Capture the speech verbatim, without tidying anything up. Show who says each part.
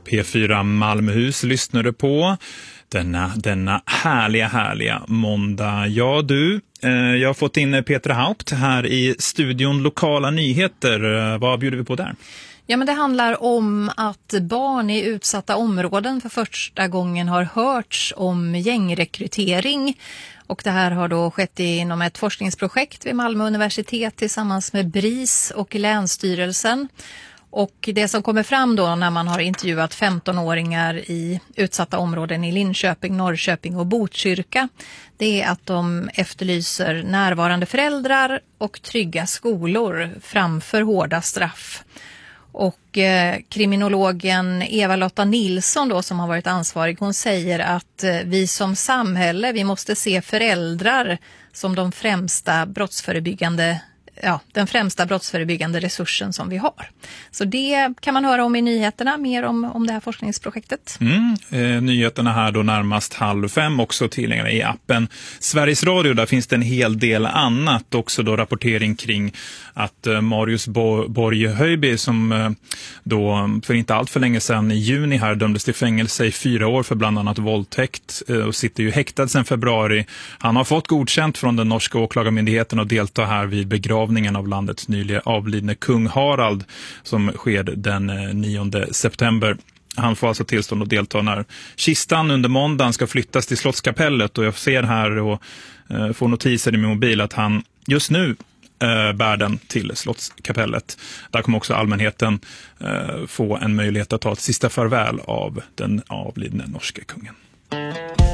Speaker 1: P fyra Malmöhus lyssnar du på denna, denna härliga, härliga måndag. Ja du, eh, jag har fått in Petra Haupt här i studion Lokala nyheter. Eh, vad bjuder vi på där?
Speaker 2: Ja, men det handlar om att barn i utsatta områden för första gången har hörts om gängrekrytering. Och det här har då skett inom ett forskningsprojekt vid Malmö universitet tillsammans med BRIS och Länsstyrelsen. Och det som kommer fram då när man har intervjuat femtonåringar i utsatta områden i Linköping, Norrköping och Botkyrka, det är att de efterlyser närvarande föräldrar och trygga skolor framför hårda straff. Och eh, kriminologen Eva-Lotta Nilsson då, som har varit ansvarig, hon säger att eh, vi som samhälle, vi måste se föräldrar som de främsta brottsförebyggande Ja, den främsta brottsförebyggande resursen som vi har. Så det kan man höra om i nyheterna, mer om, om det här forskningsprojektet.
Speaker 1: Mm, eh, nyheterna här då närmast halv fem, också tillgängliga i appen Sveriges Radio. Där finns det en hel del annat, också då rapportering kring att eh, Marius Bo- Borg Höjby, som eh, då för inte allt för länge sedan i juni här dömdes till fängelse i fyra år för bland annat våldtäkt eh, och sitter ju häktad sedan februari. Han har fått godkänt från den norska åklagarmyndigheten att delta här vid begravningen av landets nyligen avlidne kung Harald, som sker den nionde september. Han får alltså tillstånd att delta när kistan under måndagen ska flyttas till Slottskapellet, och jag ser här och eh, får notiser i min mobil att han just nu eh, bär den till Slottskapellet. Där kommer också allmänheten eh, få en möjlighet att ta ett sista farväl av den avlidne norske kungen.